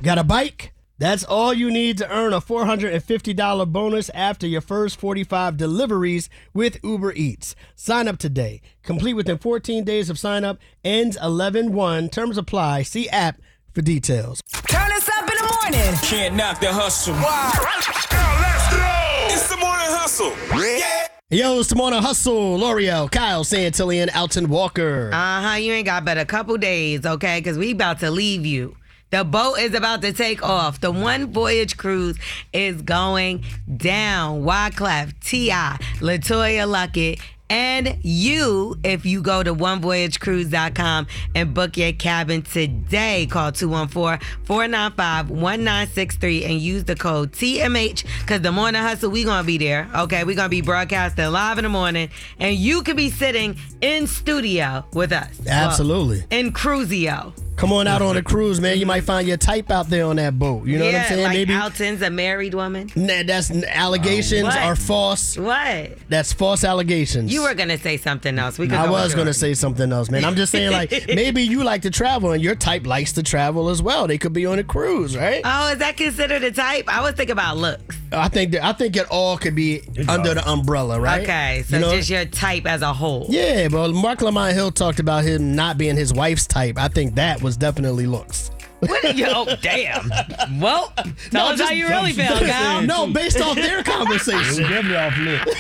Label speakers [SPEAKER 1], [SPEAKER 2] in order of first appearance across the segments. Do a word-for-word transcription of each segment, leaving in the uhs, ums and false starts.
[SPEAKER 1] Got a bike? That's all you need to earn a four hundred fifty dollars bonus after your first forty-five deliveries with Uber Eats. Sign up today. Complete within fourteen days of sign up. Ends eleven one. Terms apply. See app for details.
[SPEAKER 2] Turn us up in the morning.
[SPEAKER 3] Can't knock the hustle.
[SPEAKER 2] Wow.
[SPEAKER 3] Let's go. It's the morning hustle. Yeah.
[SPEAKER 1] Yo, it's the Morning Hustle. L'Oreal, Kyle Santillan, Alton Walker.
[SPEAKER 4] Uh-huh. You ain't got but a couple days, okay? Because we about to leave you. The boat is about to take off. The One Voyage Cruise is going down. Wyclef, T I, LaToya Luckett, and you, if you go to one voyage cruise dot com and book your cabin today, call two one four, four nine five, one nine six three and use the code T M H because the Morning Hustle, we going to be there, okay? we going to be broadcasting live in the morning, and you could be sitting in studio with us.
[SPEAKER 1] Absolutely.
[SPEAKER 4] Well, in Cruisio.
[SPEAKER 1] Come on out on a cruise, man. You might find your type out there on that boat. You know
[SPEAKER 4] yeah,
[SPEAKER 1] what I'm saying?
[SPEAKER 4] Like
[SPEAKER 1] Maybe
[SPEAKER 4] Alton's a married woman.
[SPEAKER 1] Nah, that's allegations
[SPEAKER 4] What?
[SPEAKER 1] are false.
[SPEAKER 4] What?
[SPEAKER 1] That's false allegations.
[SPEAKER 4] You were gonna say something else. We could
[SPEAKER 1] I
[SPEAKER 4] go
[SPEAKER 1] was
[SPEAKER 4] with
[SPEAKER 1] going to
[SPEAKER 4] yours.
[SPEAKER 1] say something else, man. I'm just saying, like, maybe you like to travel and your type likes to travel as well. They could be on a cruise, right?
[SPEAKER 4] Oh, is that considered a type? I was thinking about looks.
[SPEAKER 1] I think that, I think it all could be under the umbrella, right?
[SPEAKER 4] Okay, so
[SPEAKER 1] You know?
[SPEAKER 4] just your type as a whole.
[SPEAKER 1] Yeah, but Mark Lamont Hill talked about him not being his wife's type. I think that was definitely looks.
[SPEAKER 4] What? Yo, oh, damn. Well, tell
[SPEAKER 1] No,
[SPEAKER 4] us
[SPEAKER 1] just-
[SPEAKER 4] how you really feel, Kyle.
[SPEAKER 1] No, based off their
[SPEAKER 5] It was
[SPEAKER 1] conversation.
[SPEAKER 5] definitely off lip.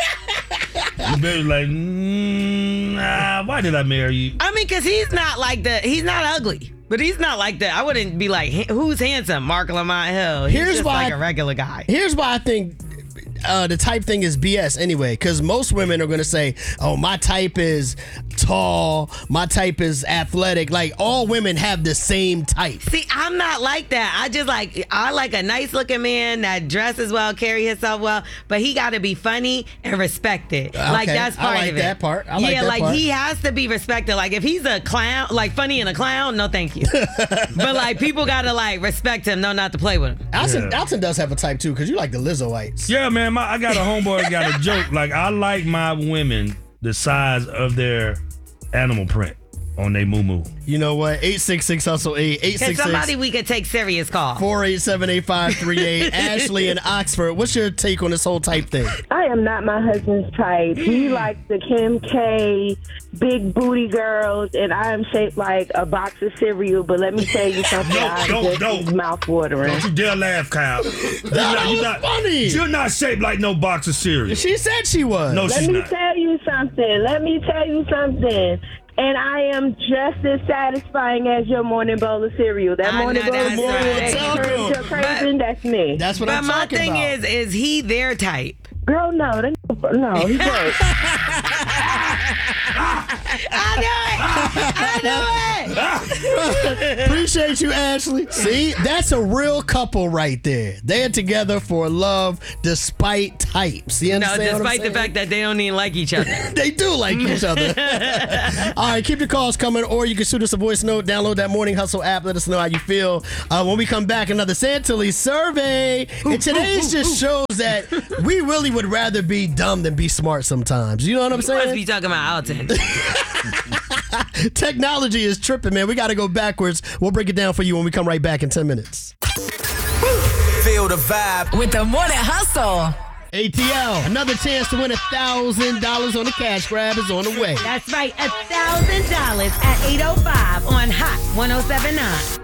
[SPEAKER 5] You better like, mm, nah, why did I marry you?
[SPEAKER 4] I mean, because he's not like the, he's not ugly. But he's not like that. I wouldn't be like, who's handsome? Mark Lamont Hill. He's
[SPEAKER 1] Here's
[SPEAKER 4] just
[SPEAKER 1] why-
[SPEAKER 4] like a regular guy.
[SPEAKER 1] Here's why I think uh, the type thing is B S anyway, because most women are going to say, oh, my type is tall, my type is athletic. Like, all women have the same type.
[SPEAKER 4] See, I'm not like that. I just like, I like a nice looking man that dresses well, carry himself well, but he got to be funny and respected. Like,
[SPEAKER 1] Okay,
[SPEAKER 4] that's
[SPEAKER 1] I
[SPEAKER 4] part
[SPEAKER 1] like
[SPEAKER 4] of it.
[SPEAKER 1] that part. I like
[SPEAKER 4] yeah,
[SPEAKER 1] that
[SPEAKER 4] like
[SPEAKER 1] part.
[SPEAKER 4] he has to be respected. Like, if he's a clown, like funny and a clown, no thank you. But like, people got to like respect him, no not to play with him.
[SPEAKER 1] Alton,
[SPEAKER 5] Yeah.
[SPEAKER 1] Alton does have a type too, because you like the Lizzoites.
[SPEAKER 5] Yeah, man, my, I got a homeboy that got a joke. Like, I like my women the size of their animal print on their moo-moo.
[SPEAKER 1] You know what? eight six six hustle eight eight
[SPEAKER 4] Can
[SPEAKER 1] six
[SPEAKER 4] somebody
[SPEAKER 1] six
[SPEAKER 4] we could take serious call?
[SPEAKER 1] four eight seven eight five three eight. Ashley in Oxford, what's your take on this whole type thing?
[SPEAKER 6] I am not my husband's type. He likes the Kim K, big booty girls, and I am shaped like a box of cereal. But let me tell you something.
[SPEAKER 5] No,
[SPEAKER 6] I
[SPEAKER 5] don't,
[SPEAKER 6] just
[SPEAKER 5] don't.
[SPEAKER 6] is mouth-watering.
[SPEAKER 5] Don't you dare laugh, Kyle. You're not, you're not,
[SPEAKER 1] funny.
[SPEAKER 5] You're not shaped like no box of cereal.
[SPEAKER 1] She said she was.
[SPEAKER 5] No,
[SPEAKER 6] Let
[SPEAKER 5] she's
[SPEAKER 6] me
[SPEAKER 5] not.
[SPEAKER 6] tell you something. Let me tell you something. And I am just as satisfying as your morning bowl of cereal. That
[SPEAKER 4] I
[SPEAKER 6] morning
[SPEAKER 4] know
[SPEAKER 6] bowl of
[SPEAKER 4] that's
[SPEAKER 6] cereal
[SPEAKER 4] right.
[SPEAKER 6] that turns your craving, that's me.
[SPEAKER 1] That's what
[SPEAKER 4] But
[SPEAKER 1] I'm
[SPEAKER 4] my
[SPEAKER 1] talking
[SPEAKER 4] thing
[SPEAKER 1] about.
[SPEAKER 4] is, is he their type?
[SPEAKER 6] Girl, no. That, no, he broke.
[SPEAKER 4] I knew it! I knew it!
[SPEAKER 1] Appreciate you, Ashley. See, that's a real couple right there. They're together for love despite types. You
[SPEAKER 4] No,
[SPEAKER 1] understand what I'm
[SPEAKER 4] despite the
[SPEAKER 1] saying?
[SPEAKER 4] fact that they don't even like each other.
[SPEAKER 1] They do like each other. All right, keep your calls coming, or you can shoot us a voice note. Download that Morning Hustle app. Let us know how you feel. Uh, when we come back, another Santilli survey. And today's just shows that we really would rather be dumb than be smart sometimes. You know what I'm
[SPEAKER 4] You must
[SPEAKER 1] saying?
[SPEAKER 4] be talking about Alton.
[SPEAKER 1] Technology is tripping, man. We got to go backwards. We'll break it down for you when we come right back in ten minutes.
[SPEAKER 3] Feel the vibe.
[SPEAKER 2] With the Morning Hustle.
[SPEAKER 1] A T L, another chance to win one thousand dollars on the cash grab is on the way.
[SPEAKER 4] That's right, one thousand dollars at eight oh five on Hot one oh seven point nine.